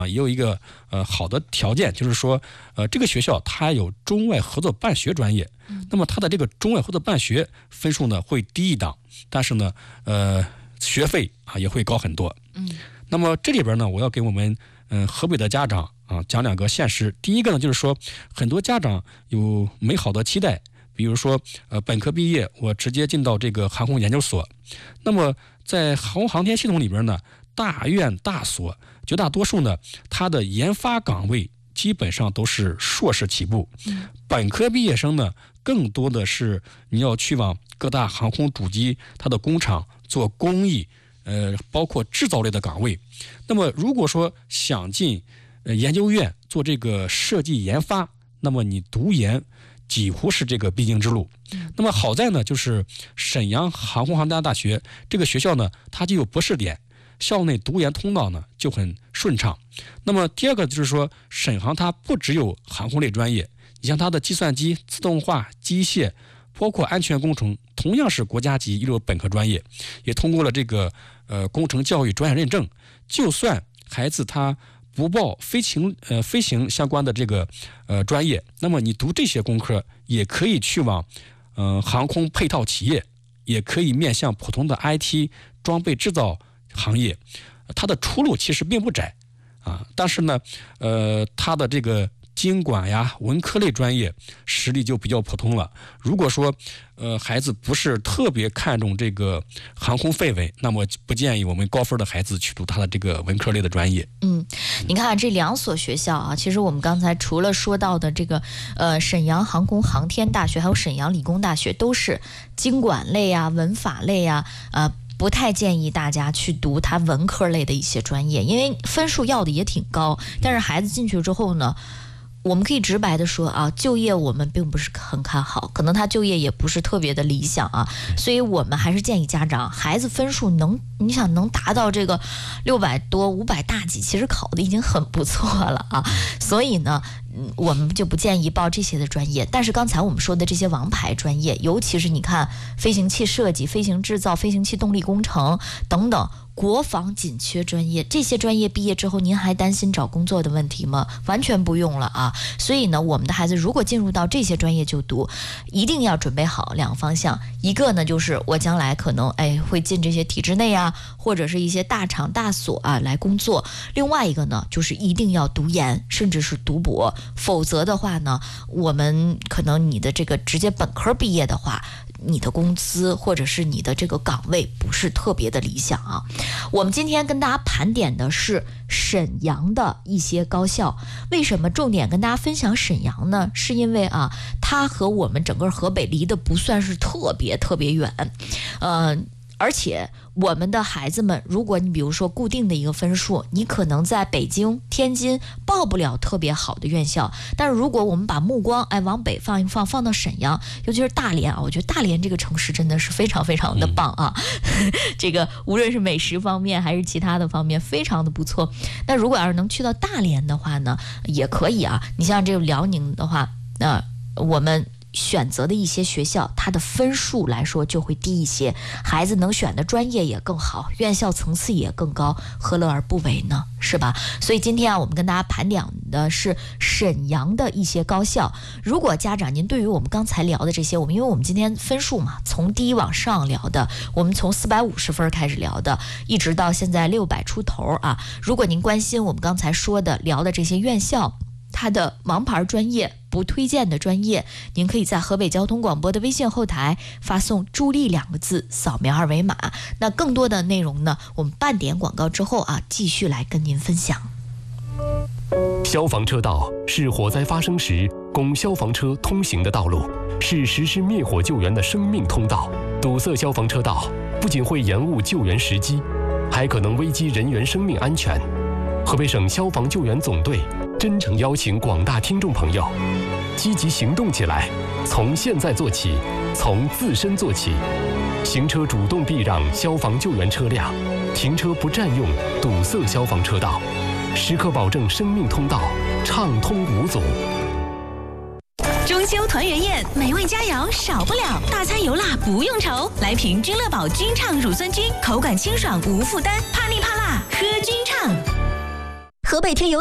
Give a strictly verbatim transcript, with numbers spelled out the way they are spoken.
啊，也有一个呃好的条件，就是说，呃，这个学校它有中外合作办学专业，嗯、那么它的这个中外合作办学分数呢会低一档，但是呢，呃，学费啊也会高很多。嗯，那么这里边呢，我要给我们嗯、呃、河北的家长啊讲两个现实。第一个呢，就是说很多家长有美好的期待，比如说呃本科毕业我直接进到这个航空研究所，那么在航空航天系统里边呢，大院大所绝大多数呢，它的研发岗位基本上都是硕士起步，嗯、本科毕业生呢，更多的是你要去往各大航空主机它的工厂做工艺，呃，包括制造类的岗位。那么如果说想进呃研究院做这个设计研发，那么你读研几乎是这个必经之路。嗯、那么好在呢，就是沈阳航空航天大学这个学校呢，它就有博士点。校内读研通道呢就很顺畅。那么第二个就是说，沈航它不只有航空类专业，你像它的计算机、自动化、机械，包括安全工程，同样是国家级一流本科专业，也通过了这个呃工程教育专业认证。就算孩子他不报飞行呃飞行相关的这个呃专业，那么你读这些工科也可以去往呃航空配套企业，也可以面向普通的 I T 装备制造行业，它的出路其实并不窄啊，但是呢，呃，它的这个经管呀、文科类专业实力就比较普通了。如果说，呃，孩子不是特别看重这个航空氛围，那么不建议我们高分的孩子去读他的这个文科类的专业。 嗯，你看这两所学校啊，其实我们刚才除了说到的这个，呃，沈阳航空航天大学，还有沈阳理工大学，都是经管类呀、文法类呀，呃。不太建议大家去读它文科类的一些专业，因为分数要的也挺高，但是孩子进去之后呢，我们可以直白的说啊，就业我们并不是很看好，可能他就业也不是特别的理想啊，所以我们还是建议家长，孩子分数能，你想能达到这个六百多、五百大几，其实考的已经很不错了啊，所以呢，我们就不建议报这些的专业。但是刚才我们说的这些王牌专业，尤其是你看飞行器设计、飞行制造、飞行器动力工程等等。国防紧缺专业，这些专业毕业之后，您还担心找工作的问题吗？完全不用了啊！所以呢，我们的孩子如果进入到这些专业就读，一定要准备好两个方向。一个呢，就是我将来可能哎会进这些体制内啊，或者是一些大厂大所啊来工作。另外一个呢，就是一定要读研，甚至是读博，否则的话呢，我们可能你的这个直接本科毕业的话，你的工资或者是你的这个岗位不是特别的理想啊。我们今天跟大家盘点的是沈阳的一些高校。为什么重点跟大家分享沈阳呢？是因为啊，它和我们整个河北离得不算是特别特别远，呃，而且我们的孩子们，如果你比如说固定的一个分数，你可能在北京、天津报不了特别好的院校，但是如果我们把目光哎往北放一放，放到沈阳，尤其是大连啊，我觉得大连这个城市真的是非常非常的棒啊，嗯、这个无论是美食方面还是其他的方面，非常的不错。那如果要是能去到大连的话呢，也可以啊。你像这个辽宁的话，那、呃、我们选择的一些学校，它的分数来说就会低一些，孩子能选的专业也更好，院校层次也更高，何乐而不为呢？是吧？所以今天啊，我们跟大家盘点的是沈阳的一些高校。如果家长您对于我们刚才聊的这些，我们因为我们今天分数嘛，从低往上聊的，我们从四百五十分开始聊的，一直到现在六百出头啊。如果您关心我们刚才说的聊的这些院校，它的王牌专业、不推荐的专业，您可以在河北交通广播的微信后台发送助力两个字，扫描二维码。那更多的内容呢，我们半点广告之后啊，继续来跟您分享。 消防车道是火灾发生时供消防车通行的道路，是实施灭火救援的生命通道。堵塞消防车道不仅会延误救援时机，还可能危及人员生命安全。河北省消防救援总队真诚邀请广大听众朋友积极行动起来，从现在做起，从自身做起。行车主动避让消防救援车辆，停车不占用堵塞消防车道，时刻保证生命通道畅通无阻。 中秋团圆宴，美味佳肴少不了，大餐油辣不用愁，来瓶君乐宝君畅乳酸菌，口感清爽无负担，怕腻怕辣喝君畅。 河北听友